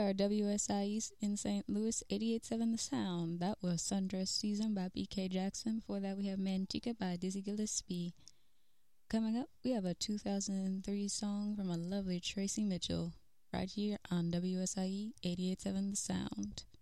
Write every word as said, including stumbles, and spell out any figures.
are W S I East in Saint Louis, eighty-eight point seven The Sound. That was Sundress Season by B K Jackson. Before that, we have Manchica by Dizzy Gillespie. Coming up, we have a two thousand three song from a lovely Tracy Mitchell right here on W S I E eighty-eight point seven The Sound.